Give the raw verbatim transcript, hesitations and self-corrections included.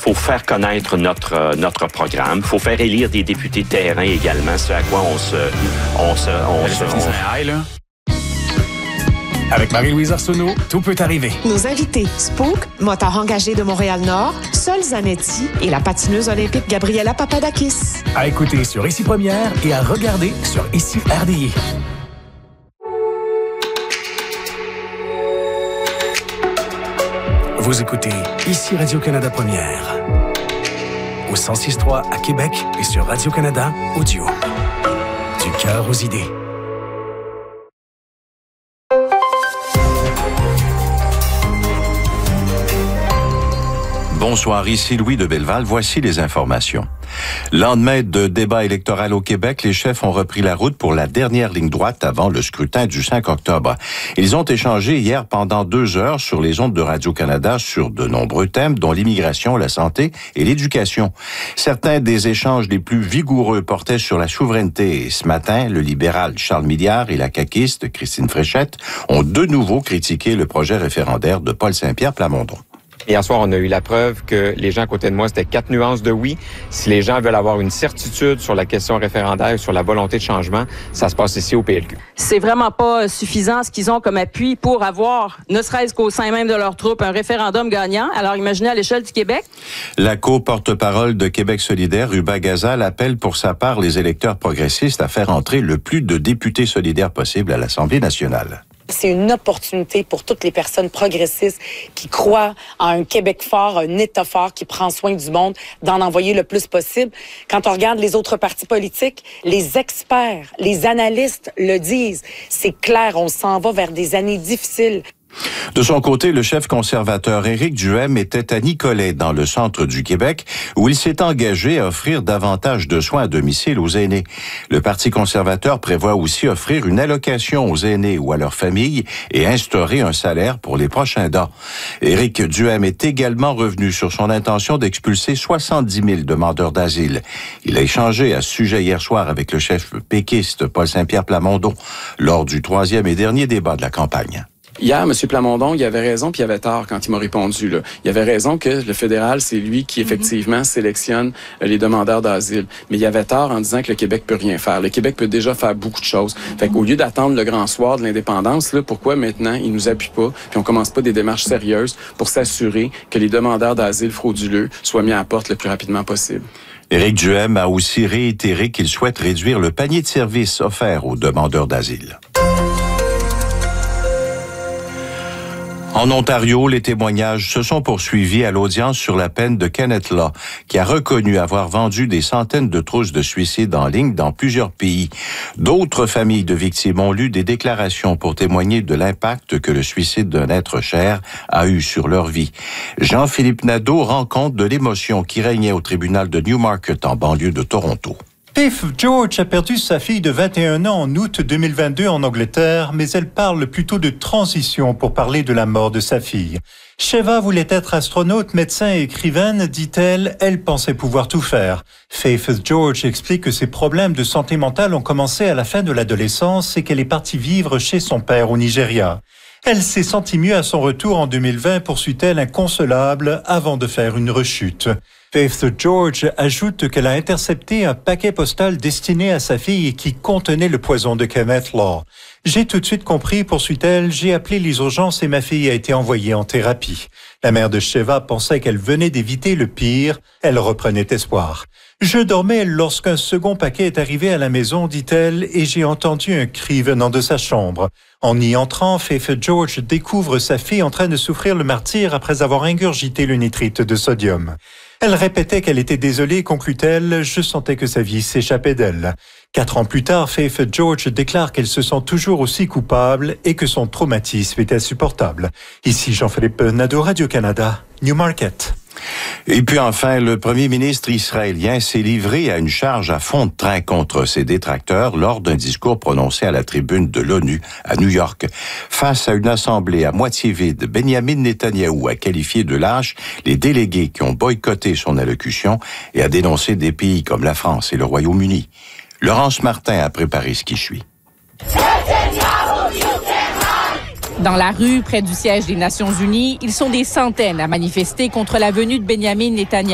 faut faire connaître notre euh, notre programme. Faut faire élire des députés de terrain également, ce à quoi on se... On se, on se on... High, là. Avec Marie-Louise Arsenault, tout peut arriver. Nos invités, Spook, moteur engagé de Montréal-Nord, Sol Zanetti et la patineuse olympique Gabriela Papadakis. À écouter sur Ici Première et à regarder sur Ici R D I. Vous écoutez Ici Radio-Canada Première. Au cent six trois à Québec et sur Radio-Canada Audio. Du cœur aux idées. Bonsoir, ici Louis de Belleval. Voici les informations. Lendemain de débat électoral au Québec, les chefs ont repris la route pour la dernière ligne droite avant le scrutin du cinq octobre. Ils ont échangé hier pendant deux heures sur les ondes de Radio-Canada sur de nombreux thèmes, dont l'immigration, la santé et l'éducation. Certains des échanges les plus vigoureux portaient sur la souveraineté. Et ce matin, le libéral Charles Milliard et la caquiste Christine Fréchette ont de nouveau critiqué le projet référendaire de Paul Saint-Pierre Plamondon. Hier soir, on a eu la preuve que les gens à côté de moi, c'était quatre nuances de oui. Si les gens veulent avoir une certitude sur la question référendaire, sur la volonté de changement, ça se passe ici au P L Q. C'est vraiment pas suffisant ce qu'ils ont comme appui pour avoir, ne serait-ce qu'au sein même de leur troupe, un référendum gagnant. Alors imaginez à l'échelle du Québec. La co-porte-parole de Québec solidaire, Ruba Gazal, appelle pour sa part les électeurs progressistes à faire entrer le plus de députés solidaires possible à l'Assemblée nationale. C'est une opportunité pour toutes les personnes progressistes qui croient en un Québec fort, un État fort qui prend soin du monde, d'en envoyer le plus possible. Quand on regarde les autres partis politiques, les experts, les analystes le disent. C'est clair, on s'en va vers des années difficiles. De son côté, le chef conservateur Éric Duhaime était à Nicolet, dans le centre du Québec, où il s'est engagé à offrir davantage de soins à domicile aux aînés. Le Parti conservateur prévoit aussi offrir une allocation aux aînés ou à leurs familles et instaurer un salaire pour les proches aidants. Éric Duhaime est également revenu sur son intention d'expulser soixante-dix mille demandeurs d'asile. Il a échangé à ce sujet hier soir avec le chef péquiste Paul Saint-Pierre Plamondon lors du troisième et dernier débat de la campagne. Hier, M. Plamondon, il avait raison puis il avait tort quand il m'a répondu. Là. Il avait raison que le fédéral, c'est lui qui, effectivement, mm-hmm. sélectionne les demandeurs d'asile. Mais il avait tort en disant que le Québec peut rien faire. Le Québec peut déjà faire beaucoup de choses. Fait qu'au lieu d'attendre le grand soir de l'indépendance, là, pourquoi maintenant il nous appuie pas puis on commence pas des démarches sérieuses pour s'assurer que les demandeurs d'asile frauduleux soient mis à la porte le plus rapidement possible? Éric Duhaime a aussi réitéré qu'il souhaite réduire le panier de services offert aux demandeurs d'asile. En Ontario, les témoignages se sont poursuivis à l'audience sur la peine de Kenneth Law, qui a reconnu avoir vendu des centaines de trousses de suicide en ligne dans plusieurs pays. D'autres familles de victimes ont lu des déclarations pour témoigner de l'impact que le suicide d'un être cher a eu sur leur vie. Jean-Philippe Nadeau rend compte de l'émotion qui régnait au tribunal de Newmarket en banlieue de Toronto. Faith George a perdu sa fille de vingt et un ans en août deux mille vingt-deux en Angleterre, mais elle parle plutôt de transition pour parler de la mort de sa fille. Sheva voulait être astronaute, médecin et écrivaine, dit-elle, elle pensait pouvoir tout faire. Faith George explique que ses problèmes de santé mentale ont commencé à la fin de l'adolescence et qu'elle est partie vivre chez son père au Nigeria. Elle s'est sentie mieux à son retour en deux mille vingt, poursuit-elle inconsolable, avant de faire une rechute. Faith George ajoute qu'elle a intercepté un paquet postal destiné à sa fille qui contenait le poison de Kenneth Law. J'ai tout de suite compris, poursuit-elle, j'ai appelé les urgences et ma fille a été envoyée en thérapie. La mère de Sheva pensait qu'elle venait d'éviter le pire, elle reprenait espoir. Je dormais lorsqu'un second paquet est arrivé à la maison, dit-elle, et j'ai entendu un cri venant de sa chambre. En y entrant, Faith George découvre sa fille en train de souffrir le martyre après avoir ingurgité le nitrite de sodium. Elle répétait qu'elle était désolée, conclut-elle, je sentais que sa vie s'échappait d'elle. Quatre ans plus tard, Faith George déclare qu'elle se sent toujours aussi coupable et que son traumatisme est insupportable. Ici Jean-Philippe Nadeau, Radio-Canada, Newmarket. Et puis enfin, le premier ministre israélien s'est livré à une charge à fond de train contre ses détracteurs lors d'un discours prononcé à la tribune de l'ONU à New York. Face à une assemblée à moitié vide, Benjamin Netanyahou a qualifié de lâches les délégués qui ont boycotté son allocution et a dénoncé des pays comme la France et le Royaume-Uni. Laurence Martin a préparé ce qui suit. Dans la rue, près du siège des Nations Unies, ils sont des centaines à manifester contre la venue de Benjamin Netanyahou.